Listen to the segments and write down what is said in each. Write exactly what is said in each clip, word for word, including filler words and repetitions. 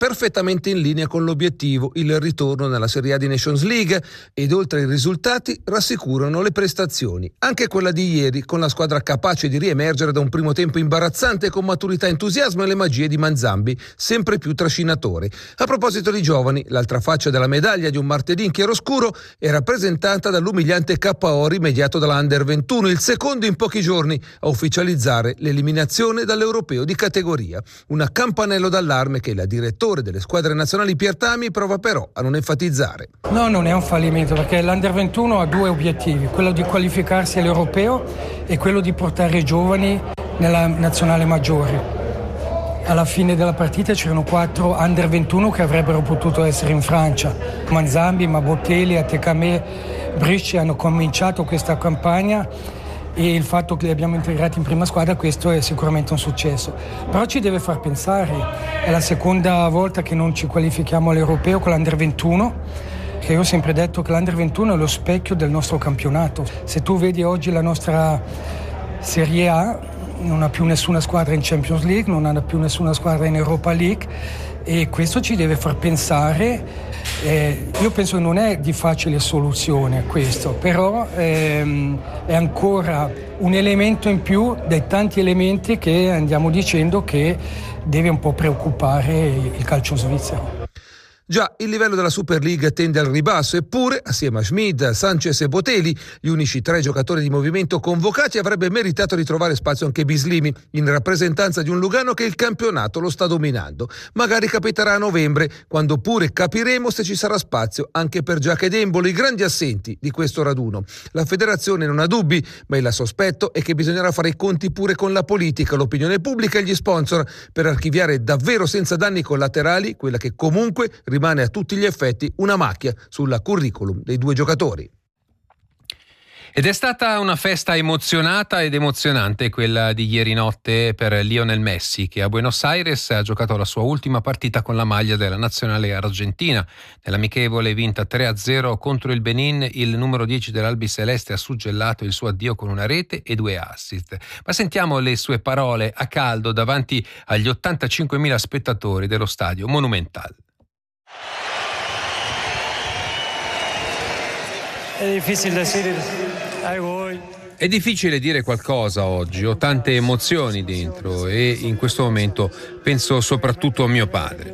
perfettamente in linea con l'obiettivo, il ritorno nella Serie A di Nations League, ed oltre ai risultati rassicurano le prestazioni, anche quella di ieri, con la squadra capace di riemergere da un primo tempo imbarazzante con maturità, entusiasmo e le magie di Manzambi, sempre più trascinatore. A proposito di giovani, l'altra faccia della medaglia di un martedì in chiaroscuro è rappresentata dall'umiliante K O rimediato dalla Under ventuno, il secondo in pochi giorni a ufficializzare l'eliminazione dall'Europeo di categoria. Un campanello d'allarme che il direttore delle squadre nazionali Piertami prova però a non enfatizzare. No, non è un fallimento, perché l'Under ventuno ha due obiettivi, quello di qualificarsi all'Europeo e quello di portare i giovani nella nazionale maggiore. Alla fine della partita c'erano quattro Under ventuno che avrebbero potuto essere in Francia. Manzambi, Mabotelli, Atecamè, Brisci hanno cominciato questa campagna e il fatto che li abbiamo integrati in prima squadra, questo è sicuramente un successo. Però ci deve far pensare, è la seconda volta che non ci qualifichiamo all'Europeo con l'Under ventuno, che io ho sempre detto che l'Under ventuno è lo specchio del nostro campionato. Se tu vedi oggi la nostra Serie A, non ha più nessuna squadra in Champions League, non ha più nessuna squadra in Europa League, e questo ci deve far pensare. Eh, io penso che non è di facile soluzione questo, però ehm, è ancora un elemento in più dei tanti elementi che andiamo dicendo che deve un po' preoccupare il calcio svizzero. Già, il livello della Super League tende al ribasso, eppure, assieme a Schmid, Sanchez e Botelli, gli unici tre giocatori di movimento convocati, avrebbe meritato di trovare spazio anche Bislimi, in rappresentanza di un Lugano che il campionato lo sta dominando. Magari capiterà a novembre, quando pure capiremo se ci sarà spazio anche per Giac ed Embolo, i grandi assenti di questo raduno. La federazione non ha dubbi, ma il sospetto è che bisognerà fare i conti pure con la politica, l'opinione pubblica e gli sponsor, per archiviare davvero senza danni collaterali quella che comunque rimane rimane a tutti gli effetti una macchia sulla curriculum dei due giocatori. Ed è stata una festa emozionata ed emozionante quella di ieri notte per Lionel Messi, che a Buenos Aires ha giocato la sua ultima partita con la maglia della nazionale argentina. Nell'amichevole vinta tre a zero contro il Benin, il numero dieci dell'Albiceleste ha suggellato il suo addio con una rete e due assist. Ma sentiamo le sue parole a caldo davanti agli ottantacinquemila spettatori dello stadio Monumental. È difficile dire algo oggi. È difficile dire qualcosa oggi, ho tante emozioni dentro e in questo momento penso soprattutto a mio padre.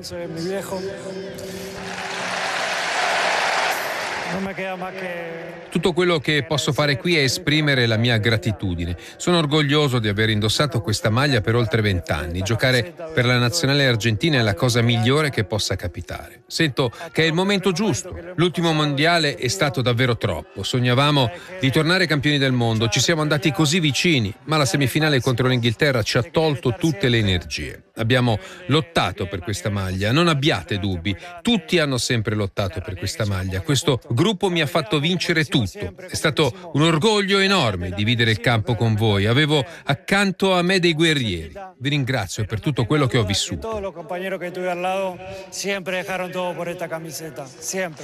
Tutto quello che posso fare qui è esprimere la mia gratitudine. Sono orgoglioso di aver indossato questa maglia per oltre vent'anni. Giocare per la nazionale argentina è la cosa migliore che possa capitare. Sento che è il momento giusto. L'ultimo mondiale è stato davvero troppo. Sognavamo di tornare campioni del mondo, ci siamo andati così vicini, ma la semifinale contro l'Inghilterra ci ha tolto tutte le energie. Abbiamo lottato per questa maglia, non abbiate dubbi. Tutti hanno sempre lottato per questa maglia. Questo gruppo mi ha fatto vincere tutto. È stato un orgoglio enorme dividere il campo con voi. Avevo accanto a me dei guerrieri. Vi ringrazio per tutto quello che ho vissuto. Tutti i compagni che tuve al lado sempre dejaron todo por esta camiseta, sempre.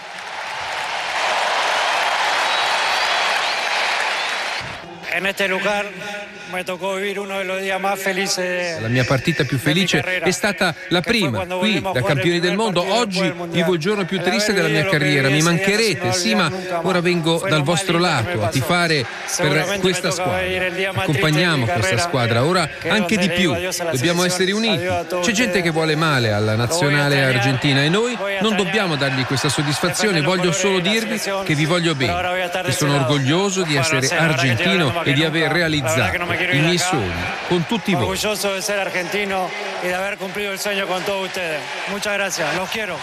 En este lugar me tocó vivir uno de los días más felices. La mia partita più felice è stata la prima, qui da campioni del mondo. Oggi vivo il giorno più triste della mia carriera. Mi mancherete, sì, ma ora vengo dal vostro lato a tifare per questa squadra. Accompagniamo questa squadra, ora anche di più. Dobbiamo essere uniti. C'è gente che vuole male alla nazionale argentina e noi non dobbiamo dargli questa soddisfazione. Voglio solo dirvi che vi voglio bene, che sono orgoglioso di essere argentino e di aver realizzato i miei sogni con tutti voi. Orgulloso di essere argentino e di aver cumplido il sogno con tutti ustedes. Muchas gracias, los quiero.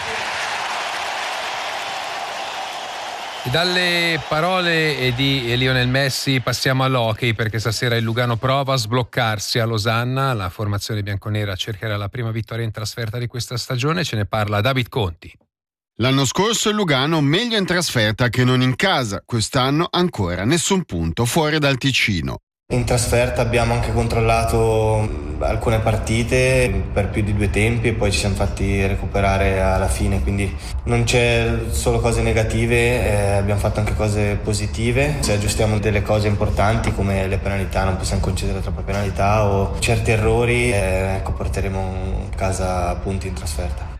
Dalle parole di Lionel Messi passiamo all'hockey, perché stasera il Lugano prova a sbloccarsi a Losanna. La formazione bianconera cercherà la prima vittoria in trasferta di questa stagione. Ce ne parla David Conti. L'anno scorso il Lugano meglio in trasferta che non in casa, quest'anno ancora nessun punto fuori dal Ticino. In trasferta abbiamo anche controllato alcune partite per più di due tempi e poi ci siamo fatti recuperare alla fine, quindi non c'è solo cose negative, eh, abbiamo fatto anche cose positive. Se aggiustiamo delle cose importanti come le penalità, non possiamo concedere troppe penalità o certi errori, eh, ecco, porteremo a casa punti in trasferta.